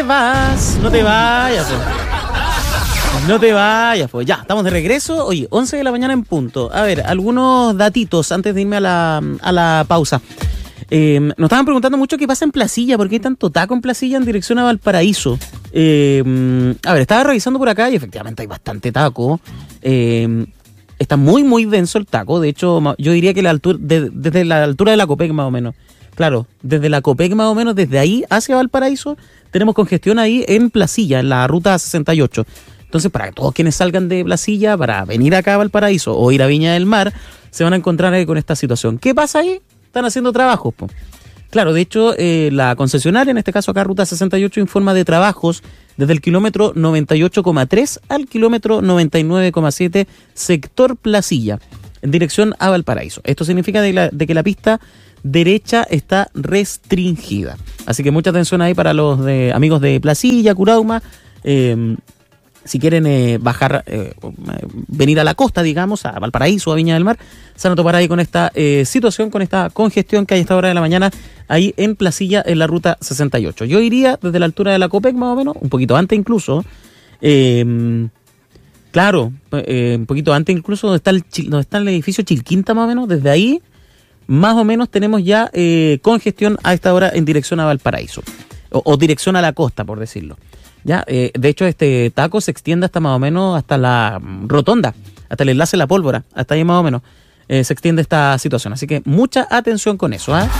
te vas, no te vayas, po. No te vayas, pues ya, estamos de regreso. Oye, 11 de la mañana en punto. A ver, algunos datitos antes de irme a la pausa. Nos estaban preguntando mucho qué pasa en Placilla, por qué hay tanto taco en Placilla en dirección a Valparaíso. A ver, estaba revisando por acá y efectivamente hay bastante taco. Está muy, muy denso el taco. De hecho, yo diría que desde la altura de la Copec más o menos. Claro, desde la Copec más o menos, desde ahí hacia Valparaíso, tenemos congestión ahí en Placilla, en la ruta 68. Entonces, para todos quienes salgan de Placilla para venir acá a Valparaíso o ir a Viña del Mar, se van a encontrar con esta situación. ¿Qué pasa ahí? Están haciendo trabajos, po. Claro, de hecho, la concesionaria, en este caso acá Ruta 68, informa de trabajos desde el kilómetro 98,3 al kilómetro 99,7, sector Placilla, en dirección a Valparaíso. Esto significa de que la pista derecha está restringida. Así que mucha atención ahí para los amigos de Placilla, Curauma. Si quieren bajar, venir a la costa, digamos, a Valparaíso, a Viña del Mar, se van a topar ahí con esta situación, con esta congestión que hay a esta hora de la mañana ahí en Placilla, en la ruta 68. Yo iría desde la altura de la Copec, más o menos, un poquito antes incluso, claro, un poquito antes incluso, donde está el edificio Chilquinta, más o menos, desde ahí, más o menos, tenemos ya congestión a esta hora en dirección a Valparaíso, o dirección a la costa, por decirlo. Ya, de hecho, este taco se extiende hasta más o menos hasta la rotonda, hasta el enlace de la Pólvora, hasta ahí más o menos se extiende esta situación. Así que mucha atención con eso, ¿eh?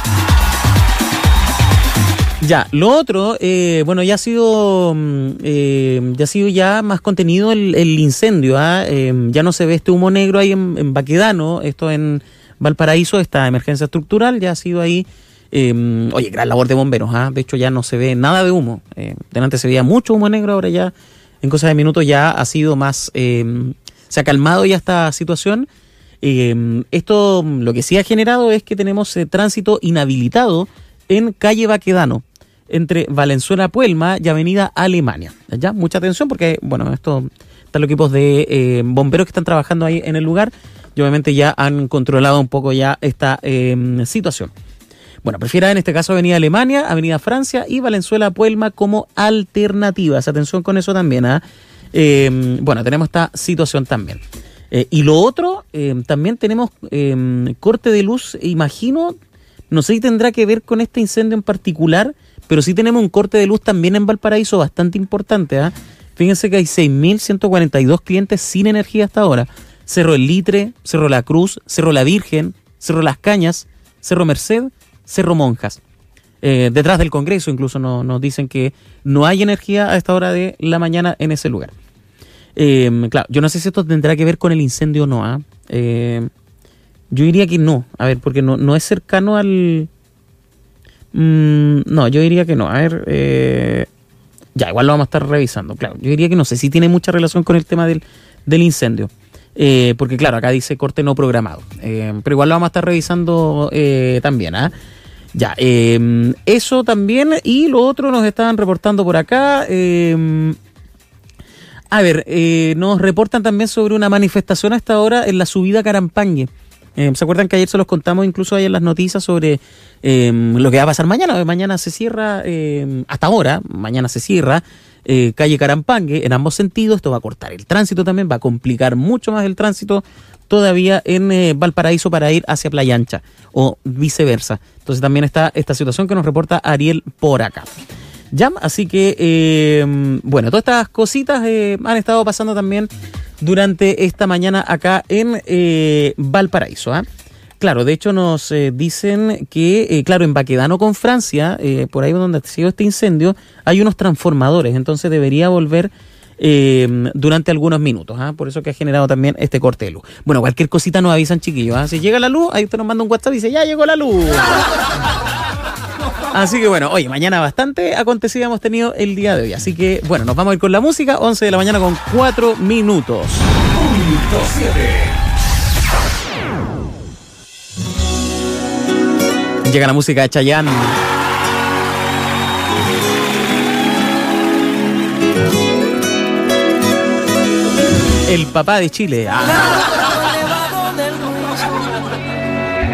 Ya, lo otro, bueno, ya ha sido ya más contenido el incendio, ¿eh? Ya no se ve este humo negro ahí en Baquedano, esto en Valparaíso, esta emergencia estructural ya ha sido ahí. Oye, gran labor de bomberos, ¿eh? De hecho ya no se ve nada de humo. Delante se veía mucho humo negro, ahora ya en cosas de minutos ya ha sido más, se ha calmado ya esta situación. Esto lo que sí ha generado es que tenemos tránsito inhabilitado en calle Baquedano, entre Valenzuela Puelma y Avenida Alemania. ¿Ya? Mucha atención porque, bueno, están los equipos de bomberos que están trabajando ahí en el lugar y obviamente ya han controlado un poco ya esta situación. Bueno, prefiera en este caso Avenida Alemania, Avenida Francia y Valenzuela Puelma como alternativas. Atención con eso también, ¿eh? Bueno, tenemos esta situación también. Y lo otro, también tenemos corte de luz, imagino, no sé si tendrá que ver con este incendio en particular, pero sí tenemos un corte de luz también en Valparaíso bastante importante, ¿eh? Fíjense que hay 6.142 clientes sin energía hasta ahora. Cerro El Litre, Cerro La Cruz, Cerro La Virgen, Cerro Las Cañas, Cerro Merced, Cerro Monjas. Detrás del Congreso incluso nos dicen que no hay energía a esta hora de la mañana en ese lugar. Claro, yo no sé si esto tendrá que ver con el incendio o no. Yo diría que no. A ver, porque no es cercano al... no, yo diría que no. A ver, ya, igual lo vamos a estar revisando. Claro, yo diría que no sé si tiene mucha relación con el tema del incendio. Porque claro, acá dice corte no programado. Pero igual lo vamos a estar revisando también, ¿ah? Ya, eso también. Y lo otro nos estaban reportando por acá. A ver, nos reportan también sobre una manifestación a esta hora en la subida Carampangue. ¿Se acuerdan que ayer se los contamos incluso ahí en las noticias sobre lo que va a pasar mañana? Mañana se cierra, hasta ahora, mañana se cierra calle Carampangue en ambos sentidos. Esto va a cortar el tránsito también, va a complicar mucho más el tránsito todavía en Valparaíso para ir hacia Playa Ancha o viceversa. Entonces también está esta situación que nos reporta Ariel por acá. Ya, así que, bueno, todas estas cositas han estado pasando también durante esta mañana acá en Valparaíso, ¿eh? Claro, de hecho nos dicen que, claro, en Baquedano con Francia, por ahí donde ha sido este incendio, hay unos transformadores, entonces debería volver durante algunos minutos, ¿eh? Por eso que ha generado también este corte de luz. Bueno, cualquier cosita nos avisan, chiquillos, ¿eh? Si llega la luz, ahí usted nos manda un WhatsApp y dice, ya llegó la luz. Así que bueno, oye, mañana bastante acontecido hemos tenido el día de hoy. Así que bueno, nos vamos a ir con la música, 11 de la mañana con 4 minutos. Punto 7. Llega la música de Chayanne. El papá de Chile. Ah.